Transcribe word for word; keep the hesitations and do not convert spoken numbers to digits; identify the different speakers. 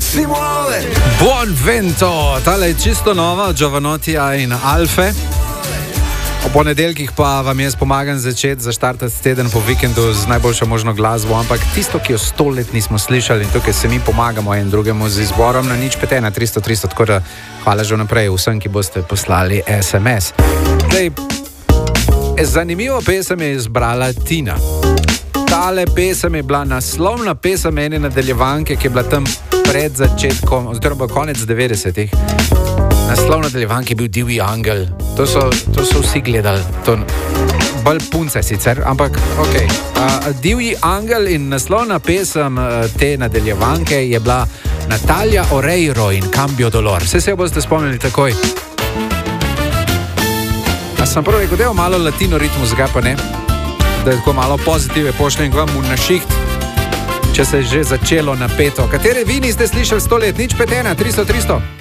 Speaker 1: si muove.
Speaker 2: Buon vento, tale je čisto nova, Giovanottija in Alfe. O ponedeljkih pa vam jaz pomagam začeti, zaštartati teden po vikendu z najboljšo možno glasbo, ampak tisto, ki jo sto let nismo slišali in tukaj se mi pomagamo en drugemu z izborom na nič pet ena tristo tristo, tako da hvala že vnaprej vsem, ki boste poslali es em es. Zdaj, zanimivo pesem je izbrala Tina. Tale pesem je bila naslovna pesem ene nadaljevanke, ki je bila tam pred začetkom, oziroma konec devetdesetih. Naslov nadaljevanke je bil Divji angel. To so, to so vsi gledali. To bolj punce sicer, ampak ok. Uh, Divji angel in naslovna pesem uh, te nadaljevanke je bila Natalia Oreiro in Cambio Dolor. Vse se jo boste spomnili takoj. A sem prvo rekel, da je malo latino ritmu, zakaj pa ne? Da je tako malo pozitive pošljem k vam na šiht, če se je že začelo napeto. Katere vi niste slišali sto let? Nič pet ena tristo tristo.